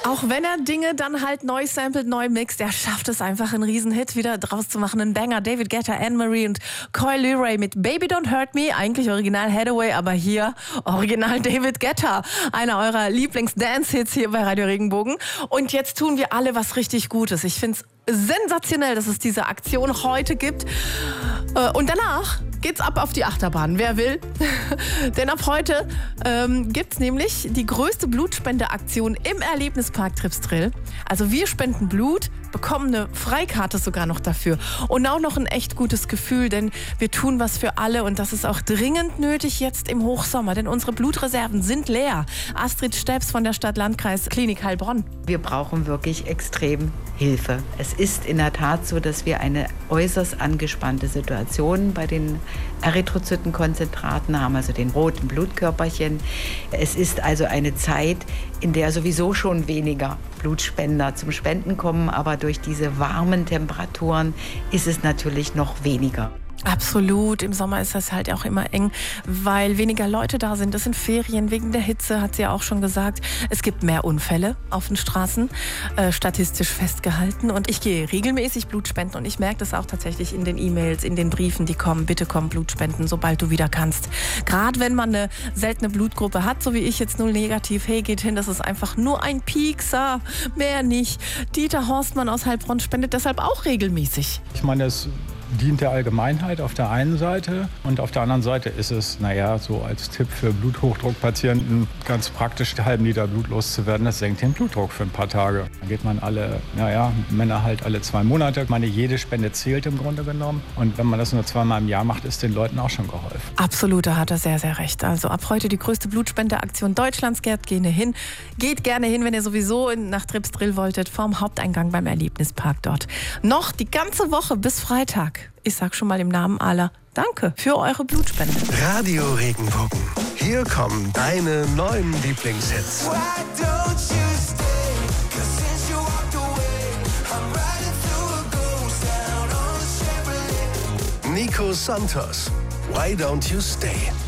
Auch wenn er Dinge dann halt neu samplet, neu mixt, er schafft es einfach, einen Riesenhit wieder draus zu machen. Ein Banger. David Guetta, Anne-Marie und Coy Leray mit Baby Don't Hurt Me. Eigentlich original Hathaway, aber hier original David Guetta. Einer eurer Lieblings-Dance-Hits hier bei Radio Regenbogen. Und jetzt tun wir alle was richtig Gutes. Ich finde es sensationell, dass es diese Aktion heute gibt. Und danach geht's ab auf die Achterbahn, wer will. Denn ab heute gibt's nämlich die größte Blutspendeaktion im Erlebnispark Tripsdrill. Also wir spenden Blut, bekommen eine Freikarte sogar noch dafür. Und auch noch ein echt gutes Gefühl, denn wir tun was für alle. Und das ist auch dringend nötig jetzt im Hochsommer, denn unsere Blutreserven sind leer. Astrid Steps von der Stadt-Landkreis Klinik Heilbronn. Wir brauchen wirklich extrem Hilfe. Es ist in der Tat so, dass wir eine äußerst angespannte Situation bei den Erythrozytenkonzentraten haben, also den roten Blutkörperchen. Es ist also eine Zeit, in der sowieso schon weniger Blutspender zum Spenden kommen, aber durch diese warmen Temperaturen ist es natürlich noch weniger. Absolut. Im Sommer ist das halt auch immer eng, weil weniger Leute da sind. Das sind Ferien wegen der Hitze, hat sie ja auch schon gesagt. Es gibt mehr Unfälle auf den Straßen, statistisch festgehalten. Und ich gehe regelmäßig Blut spenden und ich merke das auch tatsächlich in den E-Mails, in den Briefen, die kommen. Bitte komm, Blut spenden, sobald du wieder kannst. Gerade wenn man eine seltene Blutgruppe hat, so wie ich jetzt, 0 negativ, hey, geht hin, das ist einfach nur ein Piekser, mehr nicht. Dieter Horstmann aus Heilbronn spendet deshalb auch regelmäßig. Ich meine, es dient der Allgemeinheit auf der einen Seite und auf der anderen Seite ist es, so als Tipp für Bluthochdruckpatienten ganz praktisch, einen halben Liter Blut loszuwerden. Das senkt den Blutdruck für ein paar Tage. Dann geht man Männer halt alle 2 Monate. Ich meine, jede Spende zählt im Grunde genommen. Und wenn man das nur 2-mal im Jahr macht, ist den Leuten auch schon geholfen. Absolut, da hat er sehr, sehr recht. Also ab heute die größte Blutspendeaktion Deutschlands. Geht gerne hin, wenn ihr sowieso nach Tripsdrill wolltet, vorm Haupteingang beim Erlebnispark dort. Noch die ganze Woche bis Freitag. Ich sag schon mal im Namen aller Danke für eure Blutspende. Radio Regenbogen. Hier kommen deine neuen Lieblingshits. Nico Santos, Why Don't You Stay?